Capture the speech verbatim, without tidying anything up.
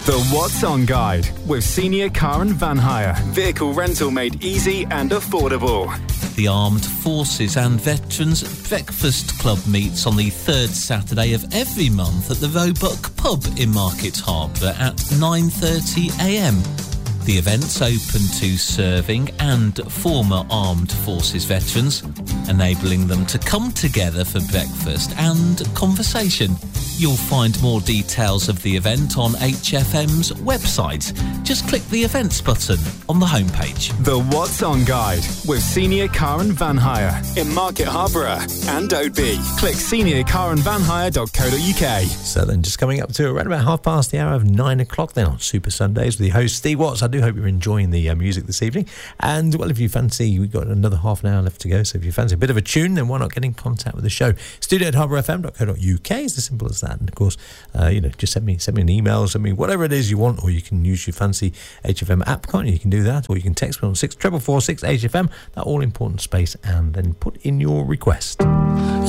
The What's On Guide with Senior Car and Van Hire. Vehicle rental made easy and affordable. The Armed Forces and Veterans Breakfast Club meets on the third Saturday of every month at the Roebuck Pub in Market Harbour at nine thirty a m. The event's open to serving and former Armed Forces veterans, enabling them to come together for breakfast and conversation. You'll find more details of the event on H F M's website. Just click the events button on the homepage. The What's On Guide with Senior Car and Van Hire in Market Harbour and Oadby. Click senior car and van hire dot co dot u k. So then, just coming up to around about half past the hour of nine o'clock then on Super Sundays with your host Steve Watts. I do hope you're enjoying the uh, music this evening. And well, if you fancy, we've got another half an hour left to go. So if you fancy a bit of a tune, then why not get in contact with the show? Studio at harbour f m dot co dot u k is as simple as that. And of course, uh, you know, just send me send me an email, send me whatever it is you want, or you can use your fancy H F M app, can't you? You can do that, or you can text me on six four four six H F M, that all important space, and then put in your request.